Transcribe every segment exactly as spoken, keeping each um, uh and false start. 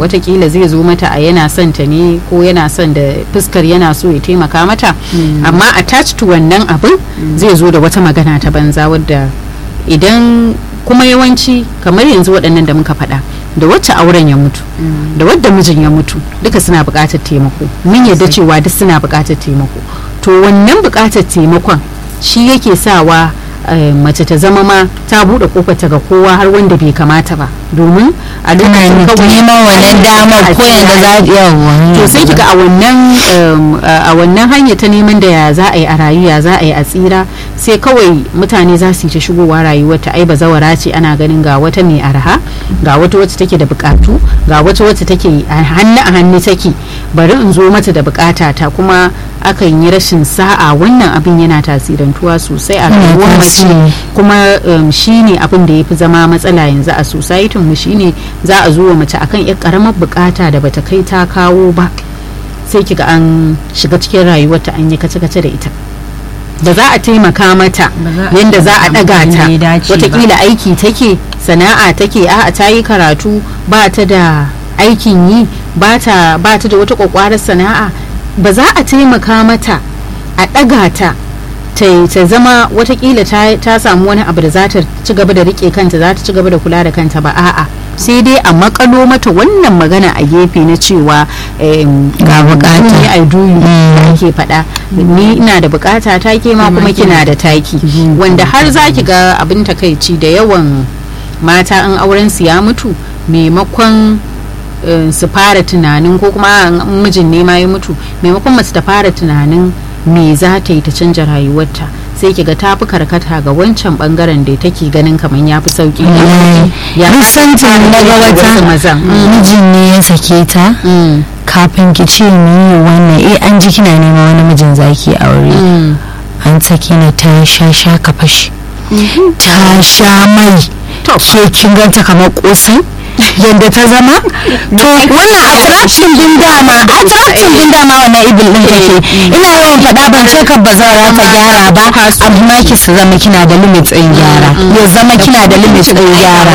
watakila zai zo mata a yana son ta ne ko yana son da fuskar yana so ya taimaka mata amma attached to wannan abin zai zo da wata magana ta banza wadda idan kuma yawanci kamar yanzu waɗannan da muka faɗa da wacce auren ya mutu da wadda mijin ya mutu duka suna buƙatar taimako mun yarda cewa duk suna buƙatar taimako to wannan buƙatar taimakon shi yake sawa mace ta zama ma ta buɗe kofar ta ga kowa har wanda bai kamata ba domin a lokacin kawai neman wannan damar ko yanda za a to sai kiga a wannan a wannan hanya ta neman da ya za a yi a rayuwa za a yi a tsira sai kawai mutane za su yi ta shigowa rayuwar ta ai bazawara ce ana ganin ga wata mai arha ga wata wacce take da bukatu ga wata wacce take hannu a hannu take bari in zo mata da bukata ta kuma akan yi rashin sa'a wannan abin yana tasirantuwa sosai a rayuwar mace kuma shine abin da yafi zama matsala yanzu a society mu shine za a zo wa mace akan yar karamar bukata da bata kai ta kawo ba sai kiga an shiga cikin rayuwarta an yi kace-kace da ita da za a taimaka mata yadda za a daga ta watakila aiki take sana'a take a ta yi karatu ba ta da aikin yi ba ta da wata kwakwarar sana'a ba za a taimaka mata a daga ta ta zama watakila ta samu wani abu da za ta ci gaba da rike kanta za ta ci gaba da kula da kanta ba a'a sai dai a makalo mata wannan magana a gefe na cewa ga bukata ai duyu da ake faɗa ni ina da bukata ta ke ma kuma kina da taki wanda har zaki ga abin takaici da yawan mata an auren su ya mutu maimakon su fara tunanin ko kuma mijin ne ma ya mutu maimakon mace ta fara tunanin me za ta yi ta canja rayuwarta sai kiga ta fi karkata ga wancan bangaren da take ganin kamar ya fi sauki ya san ta daga wata mijin ne ya sake ta kafin ki ce ni wannan eh an ji kina nema wani mijin zaki aure an sake na ta sha sha ka fashi ta sha mai so kin ganta kamar kosai yadda ta zama to wannan attraction din dama attraction din dama wannan ibil din take ina yawan faɗa ban ce ka ba za ta gyara ba amma ki su zama kina da limit ɗin gyara ya zama kina da limit ɗin gyara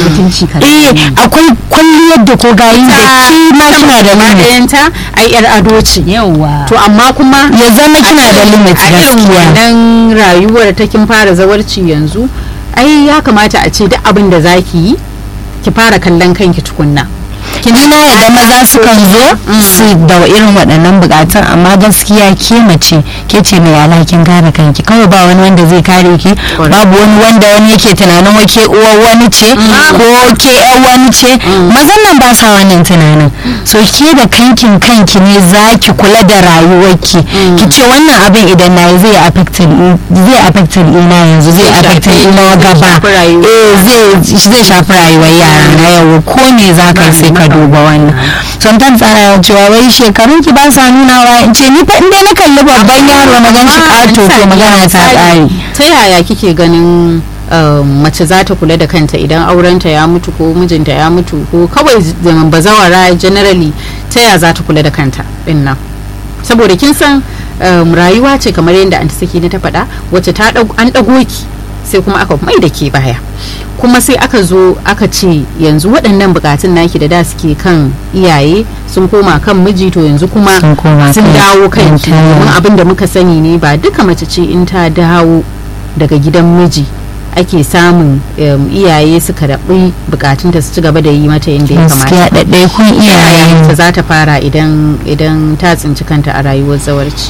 eh akwai kwalliyar da ko gayin da ki ma kina da limit ai yar ado ce yawa to amma kuma ya zama kina da limit gaskiya nan rayuwar ta kin fara zawarci yanzu ai ya kamata a ce duk abin da zaki yi ki fara kallon kanki tukunna kina yadda maza su kan zo su da irin waɗannan bukatun amma gaskiya ke mace ke ce mai alhakin kare kanki kawai ba wani wanda zai kare ki babu wani wanda wani yake tunanin wake uwar wani ce ko ke yan wani ce mazan nan ba sa wannan tunanin so ke da kankin kanki ne za ki kula da rayuwarki ki ce wannan abin idan na yi zai affected zai affected ina yanzu zai affected ina gaba eh zai shafi rayuwar yara na yau ko ne za ka sai ka duba wannan sometimes ana cewa wai shekarun ki ba sa nunawa in ce ni fa inda na kalli babban yaro na gan shi kato to magana ta tsari ta yaya kike ganin mace za ta kula da kanta idan aurenta ya mutu ko mijinta ya mutu ko kawai bazawara generally ta yaya za ta kula da kanta din nan saboda kin san rayuwa ce kamar yadda anti saki ta faɗa wacce ta an dago ki sai kuma aka mai da ke baya kuma sai aka zo aka ce yanzu waɗannan bukatun naki da da suke kan iyaye sun koma kan miji to yanzu kuma sun dawo kanki domin abin da muka sani ne ba duka mace ce in ta dawo daga gidan miji ake samun iyaye suka raɓi bukatunta su ci gaba da yi mata yadda ya kamata gaskiya ɗaiɗaikun iyaye ta za ta fara idan idan ta tsinci kanta a rayuwar zawarci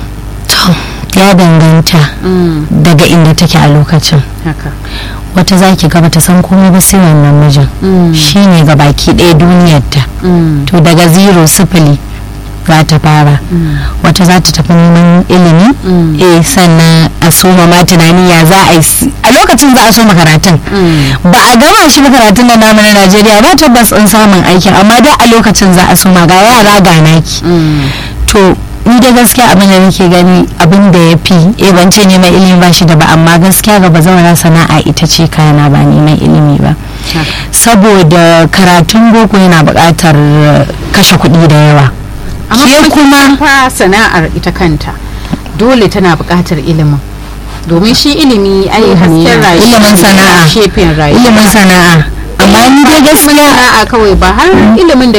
ya danganta daga inda take a lokacin haka wata za ki gaba ta san komai ba sai wannan mijin shine ga baki ɗaya duniyarta to daga zero sifili za ta fara wata za ta tafi neman ilimi eh sannan a soma ma tunani ya za a yi a lokacin za a soma karatun ba a gama shi karatun da namu na Najeriya ba tabbas in samun aikin amma da a lokacin za a soma ga yara ga naki to ni da gaskiya abin da nake gani abin da ya fi eh ban ce neman ilimi ba shi da ba amma gaskiya ga bazawara sana'a ita ce kana ba neman ilimi ba saboda karatun boko yana buƙatar kashe kuɗi da yawa amma kuma fa sana'ar ita kanta dole tana buƙatar ilimin domin shi ilimi ai hasken rayuwa ilimin sana'a shefin rayuwa ilimin sana'a amma ni dai gaskiya a'a kawai ba har ilimin da